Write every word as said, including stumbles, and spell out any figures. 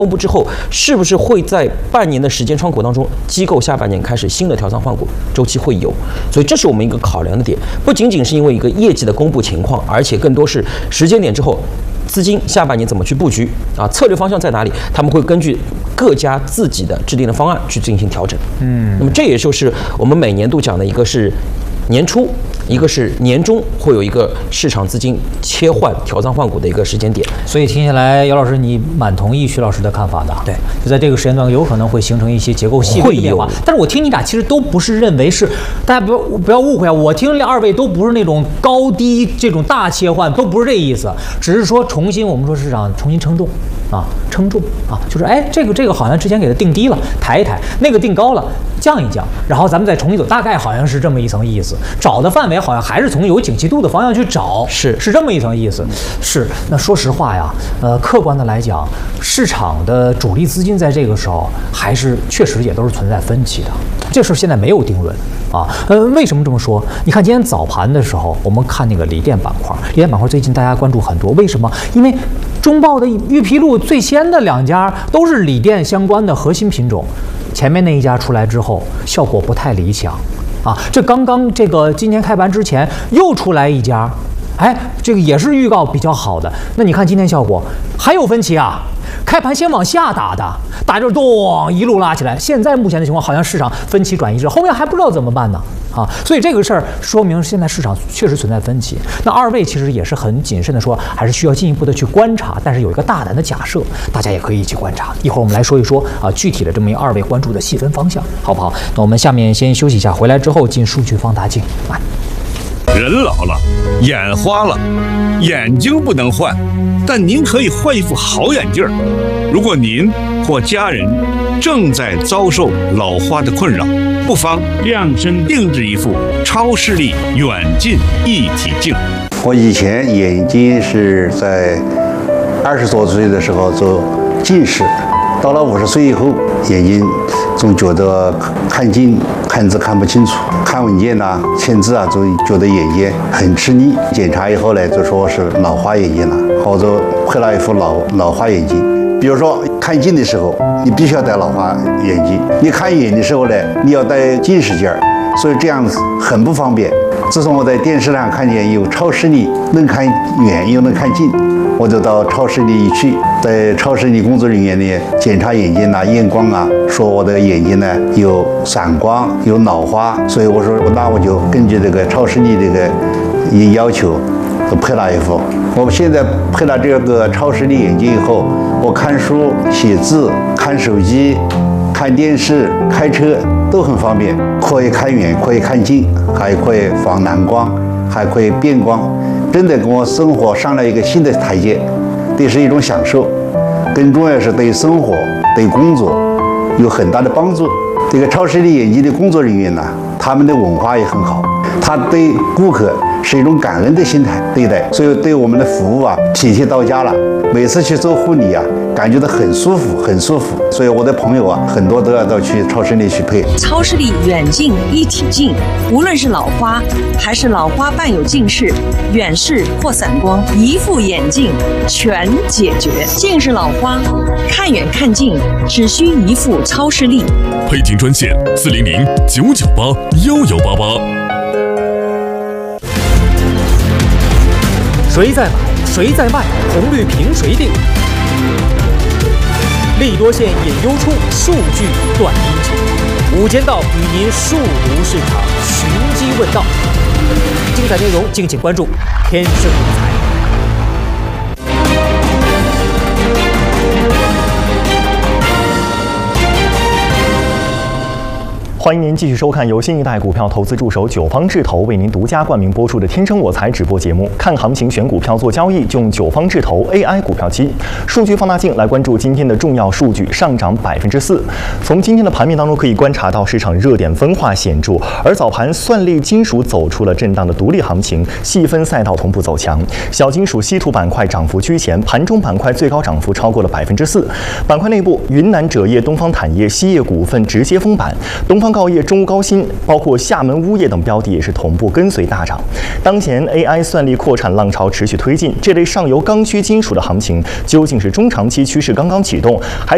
公布之后，是不是会在半年的时间窗口当中，机构下半年开始新的调仓换股周期会有？所以这是我们一个考量的点，不仅仅是因为一个业绩的公布情况，而且更多是时间点之后，资金下半年怎么去布局啊？策略方向在哪里？他们会根据各家自己的制定的方案去进行调整。嗯，那么这也就是我们每年度讲的一个是年初。一个是年中会有一个市场资金切换调仓换股的一个时间点， 所以听下来，姚老师你蛮同意徐老师的看法的。 对， 就在这个时间段有可能会形成一些结构细微的变化。但是我听你俩其实都不是认为是，大家不要不要误会啊，我听二位都不是那种高低这种大切换，都不是这意思，只是说重新我们说市场重新称重啊，称重啊，就是哎这个这个好像之前给它定低了，抬一抬，那个定高了。降一降，然后咱们再重新走，大概好像是这么一层意思。找的范围好像还是从有景气度的方向去找， 是是这么一层意思。是，那说实话呀，呃，客观的来讲，市场的主力资金在这个时候还是确实也都是存在分歧的。这事儿现在没有定论啊。呃，为什么这么说？你看今天早盘的时候，我们看那个锂电板块，锂电板块最近大家关注很多，为什么？因为中报的玉皮路最先的两家都是锂电相关的核心品种。前面那一家出来之后，效果不太理想啊。这刚刚这个今天开盘之前又出来一家，哎，这个也是预告比较好的。那你看今天效果还有分歧啊？开盘先往下打的，打就是咚一路拉起来。现在目前的情况好像市场分歧转移至后面还不知道怎么办呢啊！所以这个事儿说明现在市场确实存在分歧。那二位其实也是很谨慎的说，还是需要进一步的去观察。但是有一个大胆的假设，大家也可以一起观察。一会儿我们来说一说啊，具体的这么一二位关注的细分方向，好不好？那我们下面先休息一下，回来之后进数据放大镜来。 人老了，眼花了，眼睛不能换，但您可以换一副好眼镜儿。如果您或家人正在遭受老花的困扰，不妨量身定制一副超视力远近一体镜。 我以前眼睛是在二十多岁的时候做近视，到了五十岁以后，眼睛总觉得看近看字看不清楚，看文件呐、签字啊，总觉得眼睛很吃力。检查以后呢，就说是老花眼镜了，或者配了一副老老花眼镜。比如说看近的时候，你必须要戴老花眼镜；你看远的时候呢，你要戴近视镜儿，所以这样很不方便。自从我在电视上看见有超视力，能看远又能看近，我就到超视力一去，在超视力工作人员呢检查眼睛啊、验光啊，说我的眼睛呢有散光、有老花，所以我说那我就根据这个超视力这个一要求，就配了一副。我现在配了这个超视力眼镜以后，我看书、写字、看手机、看电视、开车都很方便，可以看远，可以看近，还可以防蓝光，还可以变光，真的给我生活上了一个新的台阶，这是一种享受，更重要是对生活、对工作有很大的帮助。这个超视力眼镜的工作人员呢，他们的文化也很好，他对顾客是一种感恩的心态对待，所以对我们的服务啊体贴到家了。每次去做护理啊，感觉到很舒服，很舒服。所以我的朋友啊，很多都要到去超视力去配。 超视力远近一体镜，无论是老花还是老花伴有近视、远视或散光，一副眼镜全解决。近视老花，看远看近，只需一副超视力。 配镜专线：四零零九九八幺幺八八。 谁在买，谁在卖，红绿凭谁定？利多线引优出，数据断阴晴。无间道与您数独市场，寻机问道。精彩内容敬请关注天生理财。 欢迎您继续收看由新一代股票投资助手九方智投为您独家冠名播出的《天生我材》直播节目。看行情选股票做交易，就用九方智投 A I 股票期。数据放大镜来关注今天的重要数据，上涨百分之四。从今天的盘面当中可以观察到市场热点分化显著，而早盘算力金属走出了震荡的独立行情，细分赛道同步走强。小金属稀土板块涨幅居前，盘中板块最高涨幅超过了百分之四。板块内部，云南锗业、东方坦业、锡业股份直接封板，东方锆业、中高新，包括厦门钨业等标的也是同步跟随大涨。当前 A I 算力扩产浪潮持续推进，这类上游刚需金属的行情究竟是中长期趋势刚刚启动，还是